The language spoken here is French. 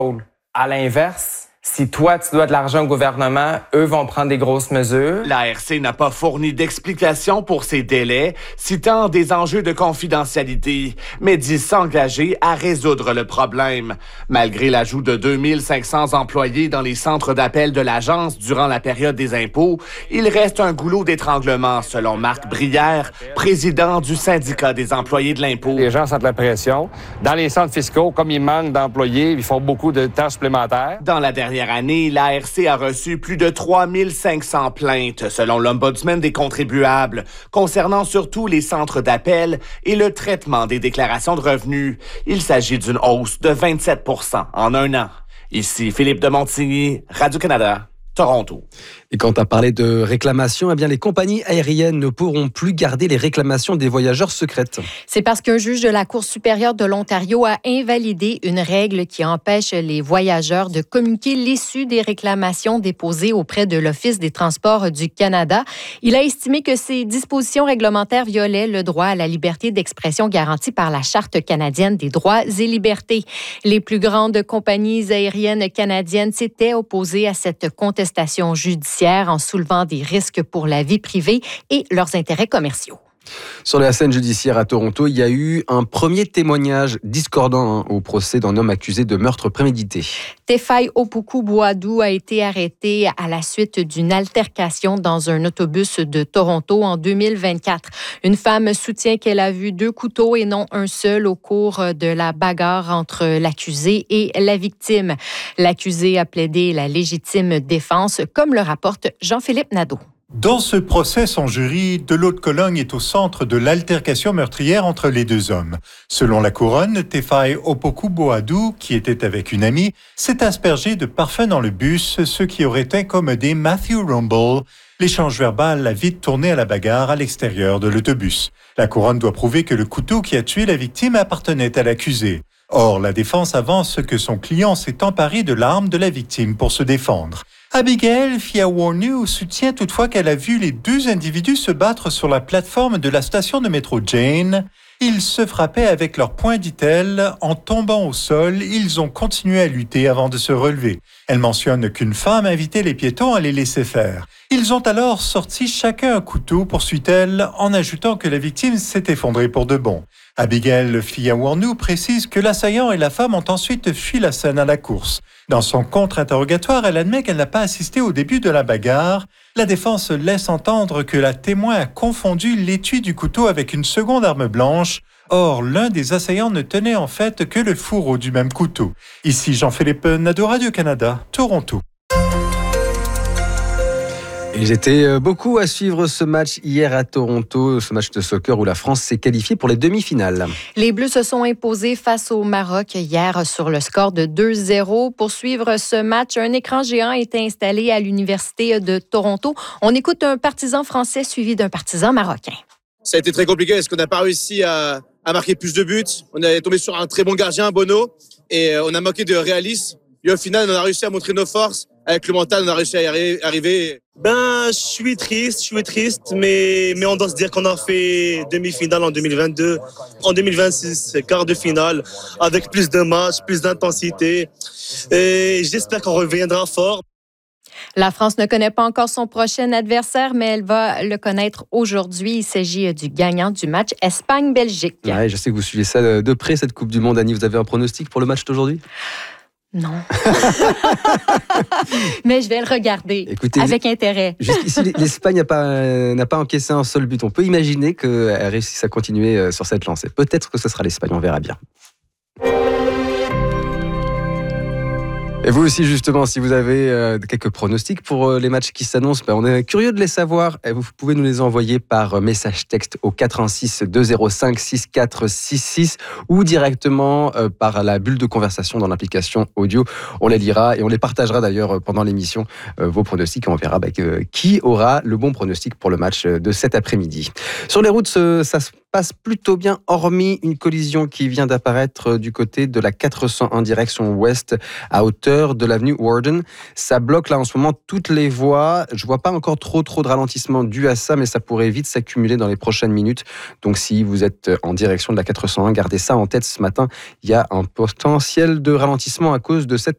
À l'inverse, si toi, tu dois de l'argent au gouvernement, eux vont prendre des grosses mesures. L'ARC n'a pas fourni d'explication pour ces délais, citant des enjeux de confidentialité, mais dit s'engager à résoudre le problème. Malgré l'ajout de 2500 employés dans les centres d'appel de l'agence durant la période des impôts, il reste un goulot d'étranglement, selon Marc Brière, président du syndicat des employés de l'impôt. Les gens sentent la pression. Dans les centres fiscaux, comme il manque d'employés, ils font beaucoup de tâches supplémentaires. Dans la dernière année, l'ARC a reçu plus de 3500 plaintes, selon l'Ombudsman des contribuables, concernant surtout les centres d'appel et le traitement des déclarations de revenus. Il s'agit d'une hausse de 27 % en un an. Ici Philippe de Montigny, Radio-Canada, Toronto. Et quand tu as parlé de réclamations, eh bien les compagnies aériennes ne pourront plus garder les réclamations des voyageurs secrètes. C'est parce qu'un juge de la Cour supérieure de l'Ontario a invalidé une règle qui empêche les voyageurs de communiquer l'issue des réclamations déposées auprès de l'Office des transports du Canada. Il a estimé que ces dispositions réglementaires violaient le droit à la liberté d'expression garanti par la Charte canadienne des droits et libertés. Les plus grandes compagnies aériennes canadiennes s'étaient opposées à cette contestation judiciaire en soulevant des risques pour la vie privée et leurs intérêts commerciaux. Sur la scène judiciaire à Toronto, il y a eu un premier témoignage discordant au procès d'un homme accusé de meurtre prémédité. Tefai Opoku-Boadou a été arrêté à la suite d'une altercation dans un autobus de Toronto en 2024. Une femme soutient qu'elle a vu 2 couteaux et non un seul au cours de la bagarre entre l'accusé et la victime. L'accusé a plaidé la légitime défense, comme le rapporte Jean-Philippe Nadeau. Dans ce procès, son jury, de Haute-Cologne est au centre de l'altercation meurtrière entre les deux hommes. Selon la couronne, Tefai Opoku-Boadou, qui était avec une amie, s'est aspergé de parfum dans le bus, ce qui aurait incommodé Matthew Rumble. L'échange verbal a vite tourné à la bagarre à l'extérieur de l'autobus. La couronne doit prouver que le couteau qui a tué la victime appartenait à l'accusé. Or, la défense avance que son client s'est emparé de l'arme de la victime pour se défendre. Abigail Fiawarnu soutient toutefois qu'elle a vu les 2 individus se battre sur la plateforme de la station de métro Jane. Ils se frappaient avec leurs poings, dit-elle. En tombant au sol, ils ont continué à lutter avant de se relever. Elle mentionne qu'une femme invitait les piétons à les laisser faire. Ils ont alors sorti chacun un couteau, poursuit-elle, en ajoutant que la victime s'est effondrée pour de bon. Abigail Fiawarnu précise que l'assaillant et la femme ont ensuite fui la scène à la course. Dans son contre-interrogatoire, elle admet qu'elle n'a pas assisté au début de la bagarre. La défense laisse entendre que la témoin a confondu l'étui du couteau avec une seconde arme blanche. Or, l'un des assaillants ne tenait en fait que le fourreau du même couteau. Ici Jean-Philippe Nadeau, Radio-Canada, Toronto. Ils étaient beaucoup à suivre ce match hier à Toronto, ce match de soccer où la France s'est qualifiée pour les demi-finales. Les Bleus se sont imposés face au Maroc hier sur le score de 2-0. Pour suivre ce match, un écran géant est installé à l'Université de Toronto. On écoute un partisan français suivi d'un partisan marocain. Ça a été très compliqué parce qu'on n'a pas réussi à marquer plus de buts. On est tombé sur un très bon gardien, Bono, et on a manqué de réalisme. Et au final, on a réussi à montrer nos forces. Avec le mental, on a réussi à y arriver. Je suis triste, mais on doit se dire qu'on a fait demi-finale en 2022. En 2026, quart de finale, avec plus de matchs, plus d'intensité. Et j'espère qu'on reviendra fort. La France ne connaît pas encore son prochain adversaire, mais elle va le connaître aujourd'hui. Il s'agit du gagnant du match Espagne-Belgique. Ouais, je sais que vous suivez ça de près, cette Coupe du Monde. Annie, vous avez un pronostic pour le match d'aujourd'hui ? Non. Mais je vais le regarder. Écoutez, avec intérêt. Jusqu'ici, l'Espagne n'a pas encaissé un seul but. On peut imaginer qu'elle réussisse à continuer sur cette lancée. Peut-être que ce sera l'Espagne, on verra bien. Et vous aussi, justement, si vous avez quelques pronostics pour les matchs qui s'annoncent, on est curieux de les savoir. Et vous pouvez nous les envoyer par message texte au 416 205 6466 ou directement par la bulle de conversation dans l'application audio. On les lira et on les partagera d'ailleurs pendant l'émission, vos pronostics, et on verra qui aura le bon pronostic pour le match de cet après-midi. Sur les routes, ça se passe plutôt bien, hormis une collision qui vient d'apparaître du côté de la 401 direction ouest à hauteur de l'avenue Warden. Ça bloque là en ce moment toutes les voies. Je vois pas encore trop de ralentissement dû à ça, mais ça pourrait vite s'accumuler dans les prochaines minutes. Donc si vous êtes en direction de la 401, gardez ça en tête ce matin. Il y a un potentiel de ralentissement à cause de cette